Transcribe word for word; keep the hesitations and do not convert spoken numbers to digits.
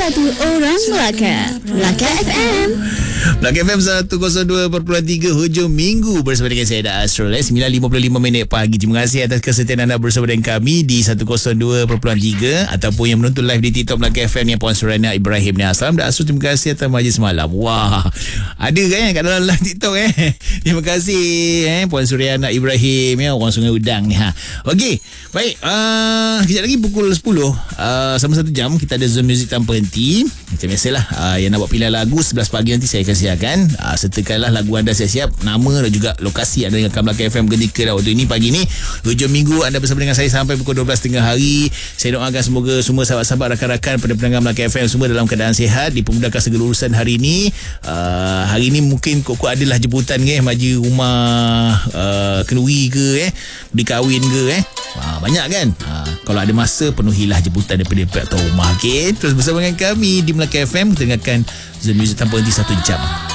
satu orang Melaka. Melaka F M. Melaka F M seratus dua perpuluhan tiga hujung minggu bersama dengan saya Dah Astral eh, sembilan lima puluh lima minit pagi. Terima kasih atas kesetiaan anda bersama dengan kami di seratus dua perpuluhan tiga ataupun yang menonton live di TikTok Melaka F M ni Puan Suriana Ibrahim ni. Assalamualaikum Dah Astral, terima kasih atas majlis semalam. Wah, ada kan kat dalam live TikTok eh. Terima kasih eh Puan Suriana Ibrahim ya, orang Sungai Udang ni ha. Okey, baik, uh, kejap lagi pukul sepuluh uh, sama satu jam kita ada Zone Music tanpa henti. Macam biasalah, uh, yang nak buat pilihan lagu sebelas pagi nanti saya akan siapkan. Uh, sertakanlah lagu anda siap-siap, nama dan juga lokasi anda dengarkan Melaka F M ketika dah waktu ini pagi ni hujung minggu. Anda bersama dengan saya sampai pukul dua belas tengah hari. Saya doakan semoga semua sahabat-sahabat, rakan-rakan pada pendengar Melaka F M semua dalam keadaan sihat, dipermudahkan segala urusan hari ini. Uh, hari ini mungkin kok-kok adalah jemputan ke, maji rumah uh, kenduri ke eh, dikahwin ke eh. Ha, banyak kan? Ha, kalau ada masa, penuhilah jemputan daripada pihak tuan rumah. Okay? Terus bersama dengan kami di Melaka F M, kita dengarkan Zone Music tanpa henti satu jam.